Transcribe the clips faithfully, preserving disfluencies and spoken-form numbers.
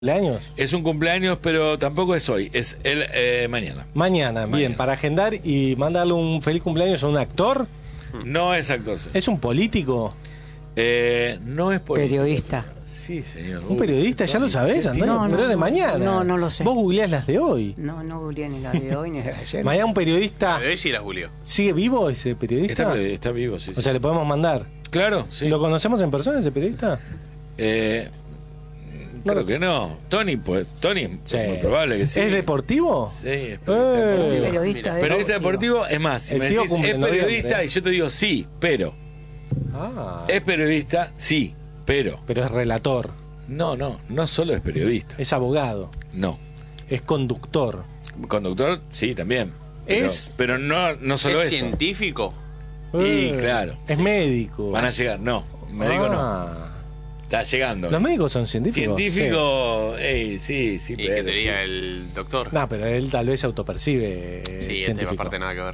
¿Cumpleaños? Es un cumpleaños, pero tampoco es hoy, es el eh, mañana. Mañana, Mañana. bien, para agendar y mandarle un feliz cumpleaños a un actor. No es actor, señor. ¿Es un político? Eh, no es político. Periodista. Señor. Sí, señor. ¿Un periodista? Ya lo sabés, Antonio, No, no, pero es de no, mañana. no, no lo sé. Vos googleás las de hoy. No, no googleé ni la de hoy ni la de ayer. Mañana un periodista. Pero hoy sí la Julio. ¿Sigue vivo ese periodista? Está, está vivo, sí. O sí. sea, le podemos mandar. Claro, sí. ¿Lo conocemos en persona ese periodista? Eh, No creo lo- que no. Tony, pues, Tony, Sí. es muy probable que sí. ¿Es deportivo? Sí, es periodista Eh. deportivo. Periodista de Periodista deportivo, es más, si El me tío decís, cumple es en periodista, noviembre. y yo te digo sí, pero. Ah, Es periodista, sí, pero. pero es relator, No, no, no solo es periodista. es abogado, No. es conductor. Conductor, sí, también. Pero, Es- pero no, no solo ¿Es eso. científico? Y Eh, claro, Es sí. médico. Van a llegar, no. Médico no. Ah. Está llegando. ¿Los médicos son científicos? Científico, ey, sí, sí, Y que pero te sí. diga el doctor. Sí. No, pero él tal vez se autopercibe eh, sí, este científico. aparte nada que ver.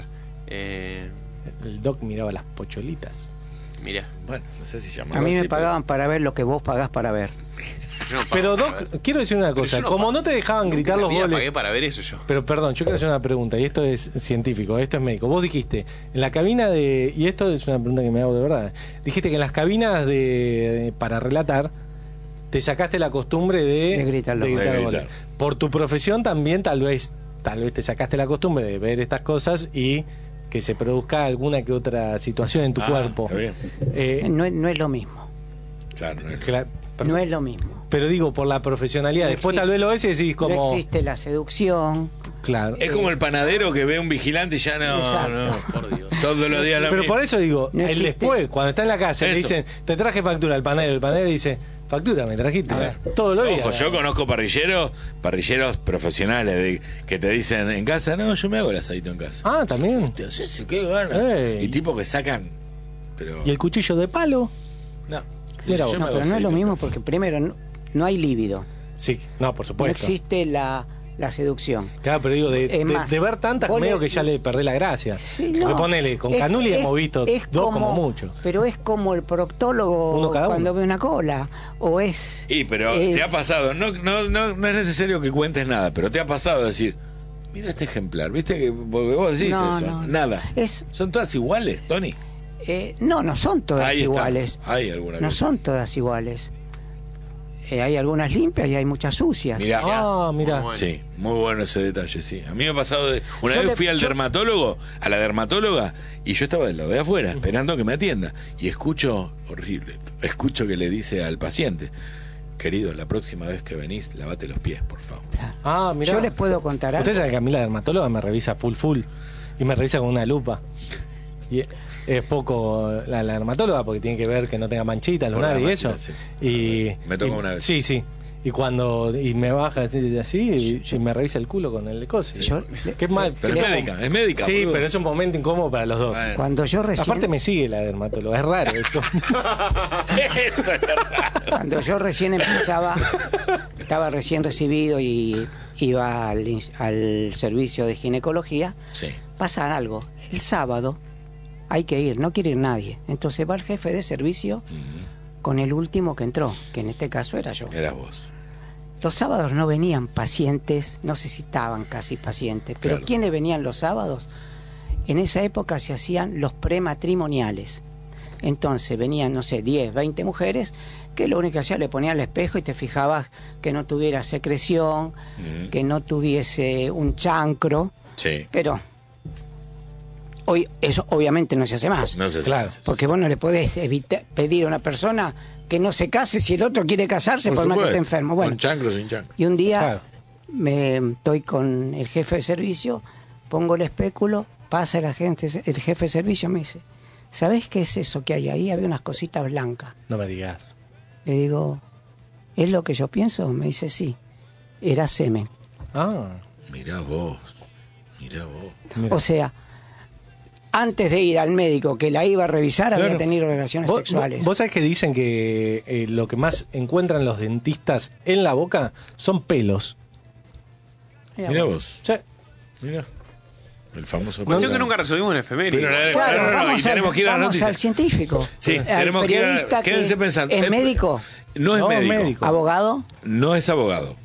Eh, El doc miraba las pocholitas. mira. Bueno, no sé si llama. A mí me pagaban para ver lo que vos pagás para ver. Yo no pago Pero para doc, ver. quiero decir una Pero cosa, yo no como pago. no te dejaban Nunca gritar en la los vida goles. pagué para ver eso yo. Pero perdón, yo quiero hacer una pregunta, y esto es científico, esto es médico. Vos dijiste, en la cabina de. Y esto es una pregunta que me hago de verdad. Dijiste que en las cabinas de, de- para relatar, te sacaste la costumbre de, De gritar los de goles. De goles. gritar. Por tu profesión también, tal vez, tal vez te sacaste la costumbre de ver estas cosas y que se produzca alguna que otra situación en tu Ah, cuerpo. está bien. Eh, No, es- no es lo mismo. Claro, no es- cla- No es lo mismo. Pero digo, por la profesionalidad. No Después existe- tal vez lo ves y decís como. No existe la seducción. Claro. Es como el panadero que ve a un vigilante y ya no. Exacto. no. Por Dios. Todos los días lo Pero mismo. por eso digo, No el existe. después, cuando está en la casa, le Eso. dicen, te traje factura al panadero, el panadero dice, factura, me trajiste. A ver. Todos los días. Ojo, yo conozco parrilleros, parrilleros profesionales de- que te dicen en casa, no, yo me hago el asadito en casa. Ah, también. Hostia, sí, sí, qué ganas. Ey. Y tipos que sacan. Pero. ¿Y el cuchillo de palo? No. Mira vos. Yo me No, hago pero no es asadito lo en mismo casa. porque primero no, no hay líbido. Sí, no, por No supuesto. existe la, la seducción. Claro, pero digo, de, Es de- más, de ver tantas, vos medio le- que ya le perdés la gracia. Sí, Porque no. ponele, con Es- Canuli es- hemos visto es dos como, mucho. Pero es como el proctólogo Uno cada cuando uno. ve una cola. O es. Y pero eh, te ha pasado, no, no, no, no es necesario que cuentes nada, pero te ha pasado decir, mira este ejemplar, viste que porque vos decís No, eso, no. nada. Es, Son todas iguales, Tony. eh, no, no son todas Ahí está. iguales. Hay algunas No que son sí. todas iguales. Eh, hay algunas limpias y hay muchas sucias. Mirá. Ah, mira. Muy bueno. Sí, muy bueno ese detalle, sí. A mí me ha pasado de. Una Yo vez le- fui al yo- dermatólogo, a la dermatóloga, y yo estaba del lado de afuera, esperando que me atienda. Y escucho, horrible, esto, escucho que le dice al paciente, querido, la próxima vez que venís, lavate los pies, por favor. Ah, mira. Yo les puedo contar algo. Ustedes saben que a mí la dermatóloga me revisa full full y me revisa con una lupa. Y es poco la, la dermatóloga porque tiene que ver que no tenga manchitas, Por la lunar y eso. manchita, sí. Y, Me tocó y- una vez. Sí, sí. Y cuando y me baja así, así y, y me revisa el culo con el coso. Yo- Qué mal. Pero qué- es médica, es médica. Sí, boludo. pero es un momento incómodo para los dos. Bueno. Cuando yo recién, Aparte me sigue la dermatóloga, es raro eso. Eso es verdad. cuando yo recién empezaba, estaba recién recibido y iba al, ins- al servicio de ginecología, Sí. pasa algo. El sábado hay que ir, no quiere ir nadie. Entonces va el jefe de servicio Ujú. con el último que entró, que en este caso era yo. Eras vos. Los sábados no venían pacientes, no sé si estaban casi pacientes, pero Claro. ¿quiénes venían los sábados? En esa época se hacían los prematrimoniales. Entonces venían, no sé, diez, veinte mujeres que lo único que hacían le ponían al espejo y te fijabas que no tuviera secreción, Ujú. que no tuviese un chancro, Sí. pero hoy eso obviamente no se hace más. No sé si- Claro. Porque vos no le podés evita- pedir a una persona que no se case si el otro quiere casarse por, más que supuesto. esté enfermo. Bueno, Con chancro, sin chancro. y un día Claro. me estoy con el jefe de servicio, pongo el espéculo, pasa la gente, el jefe de servicio me dice, ¿sabés qué es eso que hay ahí? Había unas cositas blancas. No me digas. Le digo, ¿es lo que yo pienso? Me dice, sí, era semen. Ah, Mirá vos. Mirá vos. mira. O sea, antes de ir al médico que la iba a revisar, había Claro. tenido relaciones ¿Vos, sexuales. vos- vos sabés que dicen que eh, lo que más encuentran los dentistas en la boca son pelos. Mira Mirá vos. vos. Sí. Mirá. El famoso Cuestión que Petrona. nunca resolvimos en efeméride. Pero la- Claro, no, no, no, vamos, y tenemos al, que ir a la vamos noticia. al científico, Sí, al tenemos que ir a- periodista quédense que pensando. es Es- médico, No es No, médico. médico. abogado. No es abogado.